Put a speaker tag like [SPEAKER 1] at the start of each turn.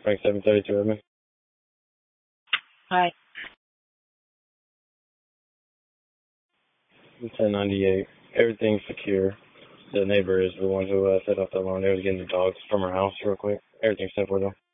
[SPEAKER 1] Frank 732 Redmond.
[SPEAKER 2] Hi.
[SPEAKER 1] 1098. Everything's secure. The neighbor is the one who set up the alarm. They was getting the dogs from her house real quick. Everything's set for them.